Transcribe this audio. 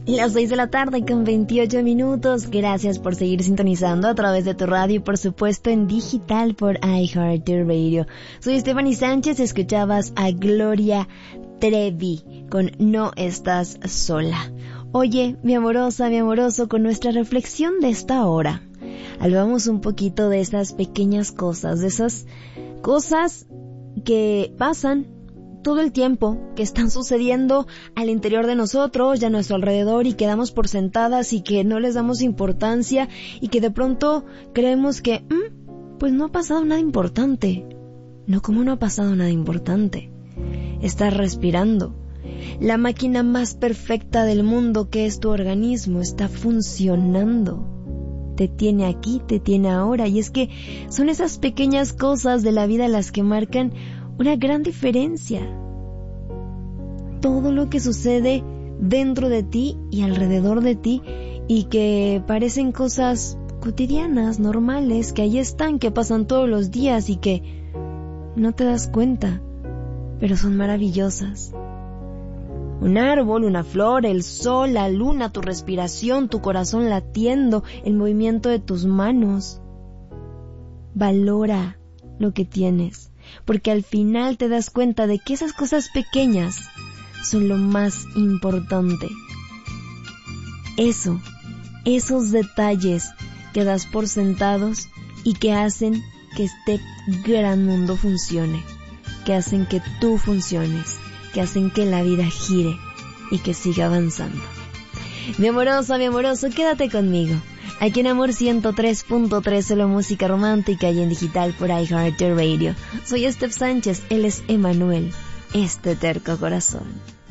Las 6 de la tarde con 28 minutos. Gracias por seguir sintonizando a través de tu radio y por supuesto en digital por iHeartRadio. Soy Stephanie Sánchez, escuchabas a Gloria Trevi con No Estás Sola. Oye, mi amorosa, mi amoroso, con nuestra reflexión de esta hora, hablamos un poquito de esas pequeñas cosas, de esas cosas que pasan todo el tiempo, que están sucediendo al interior de nosotros y a nuestro alrededor y quedamos por sentadas y que no les damos importancia y que de pronto creemos que, pues no ha pasado nada importante. No, ¿cómo no ha pasado nada importante? Estás respirando. La máquina más perfecta del mundo, que es tu organismo, está funcionando. Te tiene aquí, te tiene ahora, y es que son esas pequeñas cosas de la vida las que marcan una gran diferencia. Todo lo que sucede dentro de ti y alrededor de ti y que parecen cosas cotidianas, normales, que ahí están, que pasan todos los días y que no te das cuenta, pero son maravillosas. Un árbol, una flor, el sol, la luna, tu respiración, tu corazón latiendo, el movimiento de tus manos. Valora lo que tienes, porque al final te das cuenta de que esas cosas pequeñas son lo más importante. Esos detalles que das por sentados y que hacen que este gran mundo funcione, que hacen que tú funciones, que hacen que la vida gire y que siga avanzando. Mi amoroso, quédate conmigo. Aquí en Amor 103.3, solo música romántica y en digital por iHeartRadio. Soy Steph Sánchez, él es Emanuel, este terco corazón.